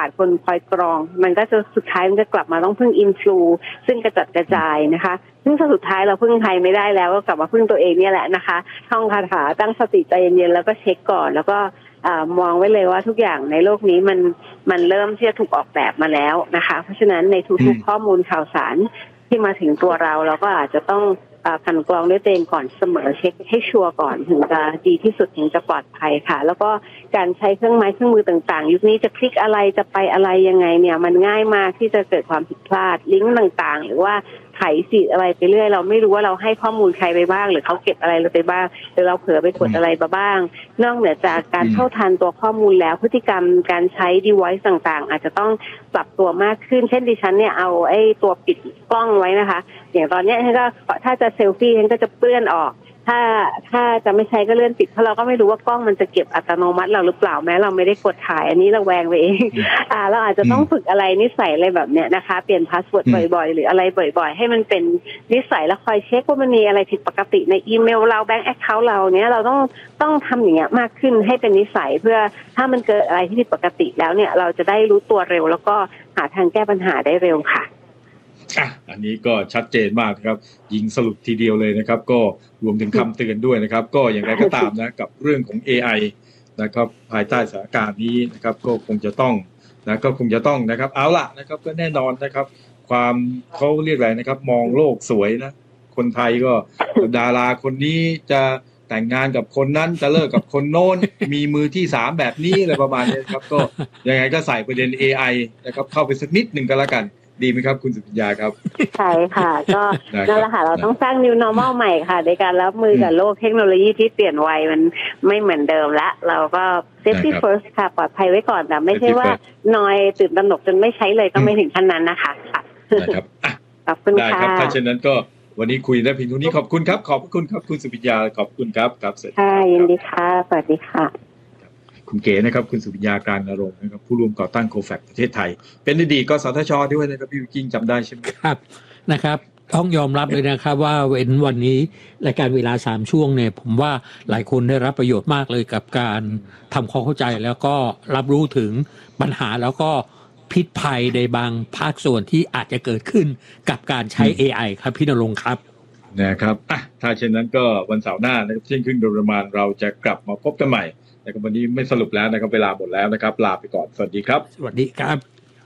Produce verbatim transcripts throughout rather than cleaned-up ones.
ขาดคนคอยกรองมันก็จะสุดท้ายมันจะกลับมาต้องพึ่งอินฟลูซึ่งกระจัดกระจายนะคะซึ่งถ้าสุดท้ายเราพึ่งใครไม่ได้แล้วก็กลับมาพึ่งตัวเองเนี่ยแหละนะคะท่องคาถาตั้งสติใจเย็นๆแล้วก็เช็คก่อนแล้วก็มองไว้เลยว่าทุกอย่างในโลกนี้มันมันเริ่มที่จะถูกออกแบบมาแล้วนะคะเพราะฉะนั้นในทุกๆข้อมูลข่าวสารที่มาถึงตัวเราเราก็อาจจะต้องกันกรองด้วยตัวเองก่อนเสมอเช็คให้ชัวร์ก่อนถึงจะดีที่สุดถึงจะปลอดภัยค่ะแล้วก็การใช้เครื่องไม้เครื่องมือต่างๆยุคนี้จะคลิกอะไรจะไปอะไรยังไงเนี่ยมันง่ายมากที่จะเกิดความผิดพลาดลิงก์ต่างๆหรือว่าไถฟีดอะไรไปเรื่อยเราไม่รู้ว่าเราให้ข้อมูลใครไปบ้างหรือเขาเก็บอะไรเราไปบ้างหรือเราเผลอไปกดอะไรมาบ้างนอกเหนือจากการเท่าทันตัวข้อมูลแล้วพฤติกรรมการใช้ device ต่างๆอาจจะต้องปรับตัวมากขึ้นเช่นดิฉันเนี่ยเอาไอ้ตัวปิดกล้องไว้นะคะอย่างตอนนี้ฉันก็ถ้าจะเซลฟี่ฉันก็จะเปื้อนออกถ้าถ้าจะไม่ใช้ก็เลื่อนปิดเพราะเราก็ไม่รู้ว่ากล้องมันจะเก็บอัตโนมัติเราหรือเปล่าแม้เราไม่ได้กดถ่ายอันนี้เราแวงไปเองอ่าเราอาจจะต้องฝึกอะไรนิสัยอะไรแบบเนี้ยนะคะเปลี่ยนพาสเวิร์ดบ่อยๆหรืออะไรบ่อยๆให้มันเป็นนิสัยแล้วคอยเช็คว่ามันมีอะไรผิดปกติในอีเมลเราแบงก์แอคเคาท์เราเนี้ยเราต้องต้องทำอย่างเงี้ยมากขึ้นให้เป็นนิสัยเพื่อถ้ามันเกิดอะไรที่ผิดปกติแล้วเนี่ยเราจะได้รู้ตัวเร็วแล้วก็หาทางแก้ปัญหาได้เร็วค่ะอ่ะอันนี้ก็ชัดเจนมากครับยิงสรุปทีเดียวเลยนะครับก็รวมถึงคำเตือนด้วยนะครับก็อย่างไรก็ตามนะกับเรื่องของ เอ ไอ นะครับภายใต้สถานการณ์นี้นะครับก็คงจะต้องนะก็คงจะต้องนะครับเอาล่ะนะครับก็แน่นอนนะครับความเขาเรียกอะไรนะครับมองโลกสวยนะคนไทยก็ดาราคนนี้จะแต่งงานกับคนนั้นจะเลิกกับคนโน้นมีมือที่สามแบบนี้อะไรประมาณนี้ครับก็ยังไงก็ใส่ประเด็น เอ ไอ นะครับเข้าไปสักนิดหนึ่งก็แล้วกันดีไหมครับคุณสุพิญญาครับใช่ค่ะก็นั่นแหละค่ะเราต้องสร้าง new normal ใหม่ค่ะในการรับมือกับโลกเทคโนโลยีที่เปลี่ยนไวมันไม่เหมือนเดิมละเราก็ safety first ค่ะปลอดภัยไว้ก่อนแต่ไม่ใช่ว่านอยตื่นตระหนกจนไม่ใช้เลยต้องไม่ถึงขั้นนั้นนะคะค่ะนะครับขอบคุณค่ะได้ครับถ้าเช่นนั้นก็วันนี้คุยได้เพียงเท่านี้ขอบคุณครับขอบคุณครับคุณสุพิญญาขอบคุณครับครับสวัสดีค่ะยินดีค่ะสวัสดีค่ะคุณเก๋นะครับคุณสุพิญญาการณรงค์นะครับผู้ร่วมก่อตั้งโคแฟคประเทศไทยเป็นอดีตกสทช.ด้วยนะครับพี่วิกิ้งจำได้ใช่ไหมครับนะครับต้องยอมรับเลยนะครับว่าเว้นวันนี้รายการเวลาสามช่วงเนี่ยผมว่าหลายคนได้รับประโยชน์มากเลยกับการทำความเข้าใจแล้วก็รับรู้ถึงปัญหาแล้วก็พิษภัยในบางภาคส่วนที่อาจจะเกิดขึ้นกับการใช้ เอ ไอ ครับพี่ณรงค์ครับนะครับอ่ะถ้าเช่นนั้นก็วันเสาร์หน้านะครับเที่ยงครึ่งโดยประมาณเราจะกลับมาพบกันใหม่นะครับวันนี้ไม่สรุปแล้วนะครับเวลาหมดแล้วนะครับลาไปก่อนสวัสดีครับสวัสดีครับ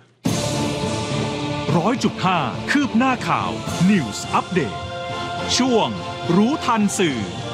ร้อยจุดห้าคืบหน้าข่าว News Update ช่วงรู้ทันสื่อ